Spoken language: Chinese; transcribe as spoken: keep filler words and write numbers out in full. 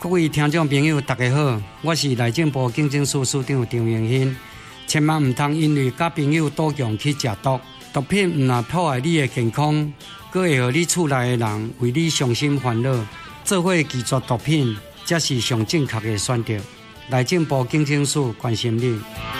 各位听众朋友，大家好，我是内政部警政署署长张永新。千万唔通因为甲朋友赌强去食毒，毒品唔但破坏你的健康，佫会互你厝内的人为你伤心烦恼，做伙拒绝毒品，才是上正确的选择。内政部警政署关心你。